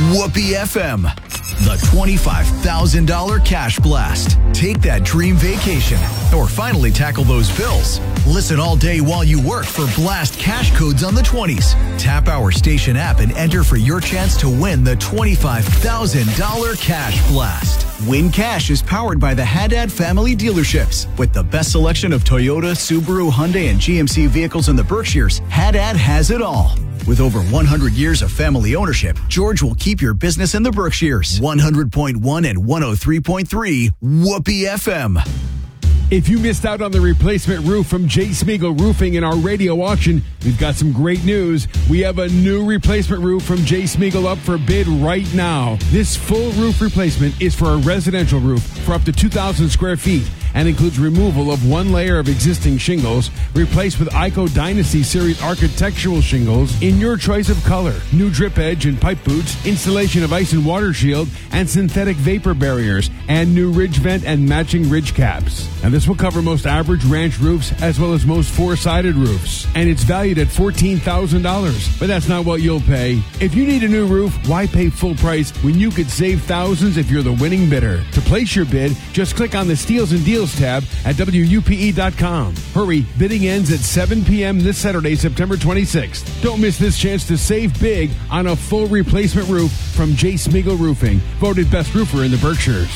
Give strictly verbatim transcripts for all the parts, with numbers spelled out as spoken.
Whoopee F M. The twenty-five thousand dollars Cash Blast. Take that dream vacation or finally tackle those bills. Listen all day while you work for Blast cash codes on the twenties. Tap our station app and enter for your chance to win the twenty-five thousand dollars Cash Blast. Win Cash is powered by the Haddad Family Dealerships. With the best selection of Toyota, Subaru, Hyundai, and G M C vehicles in the Berkshires, Haddad has it all. With over one hundred years of family ownership, George will keep your business in the Berkshires. one hundred point one and one oh three point three Whoopee F M. If you missed out on the replacement roof from J. Smeagol Roofing in our radio auction, we've got some great news. We have a new replacement roof from J. Smeagol up for bid right now. This full roof replacement is for a residential roof for up to two thousand square feet and includes removal of one layer of existing shingles, replaced with Ico Dynasty Series architectural shingles in your choice of color, new drip edge and pipe boots, installation of ice and water shield, and synthetic vapor barriers, and new ridge vent and matching ridge caps. And this will cover most average ranch roofs as well as most four-sided roofs. And it's valued at fourteen thousand dollars. But that's not what you'll pay. If you need a new roof, why pay full price when you could save thousands if you're the winning bidder? To place your bid, just click on the Steals and Deals tab at W U P E dot com. Hurry, bidding ends at seven p.m. this Saturday, September twenty-sixth. Don't miss this chance to save big on a full replacement roof from J. Smeagol Roofing, voted best roofer in the Berkshires.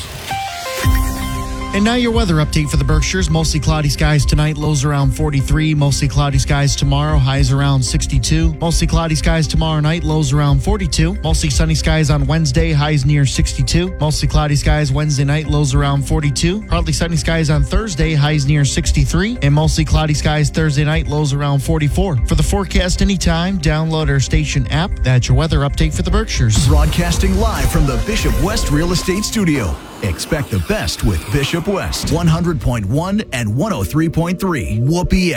And now your weather update for the Berkshires. Mostly cloudy skies tonight, lows around forty-three. Mostly cloudy skies tomorrow, highs around sixty-two. Mostly cloudy skies tomorrow night, lows around forty-two. Mostly sunny skies on Wednesday, highs near sixty-two. Mostly cloudy skies Wednesday night, lows around forty-two. Partly sunny skies on Thursday, highs near sixty-three. And mostly cloudy skies Thursday night, lows around forty-four. For the forecast anytime, download our station app. That's your weather update for the Berkshires. Broadcasting live from the Bishop West Real Estate Studio. Expect the best with Bishop West. one hundred point one and one oh three point three Whoopee